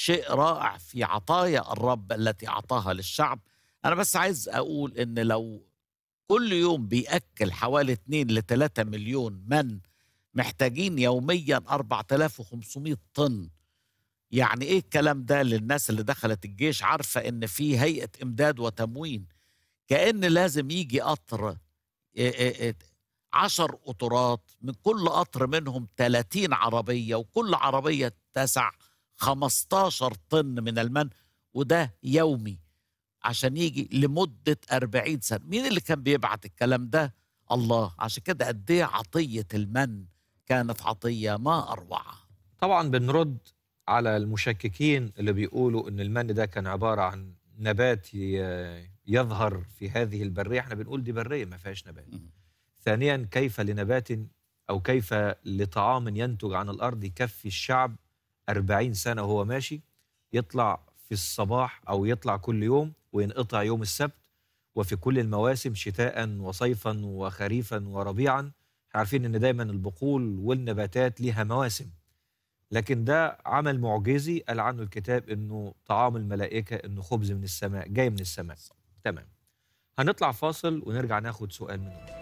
شيء رائع في عطايا الرب التي أعطاها للشعب. أنا بس عايز أقول إن لو كل يوم بيأكل حوالي 2 ل3 مليون من محتاجين يوميا 4500 طن. يعني إيه الكلام ده للناس اللي دخلت الجيش عارفة إن في هيئة إمداد وتموين؟ كأن لازم يجي قطر 10 قطورات، من كل قطر منهم 30 عربية، وكل عربية تسع 15 طن من المن، وده يومي عشان يجي لمدة 40 سنة. مين اللي كان بيبعت الكلام ده؟ الله. عشان كده قد ايه عطية المن كانت عطية ما أروعها. طبعا بنرد على المشككين اللي بيقولوا ان المن ده كان عبارة عن نبات يظهر في هذه البرية. احنا بنقول دي برية ما فيهاش نبات. مم. ثانيا، كيف لنبات او كيف لطعام ينتج عن الارض يكفي الشعب 40 سنة وهو ماشي، يطلع في الصباح او يطلع كل يوم وينقطع يوم السبت، وفي كل المواسم شتاء وصيفا وخريفا وربيعا. عارفين ان دايما البقول والنباتات ليها مواسم، لكن ده عمل معجزي قال عنه الكتاب انه طعام الملائكه، انه خبز من السماء جاي من السماء. تمام. هنطلع فاصل ونرجع ناخد سؤال منه.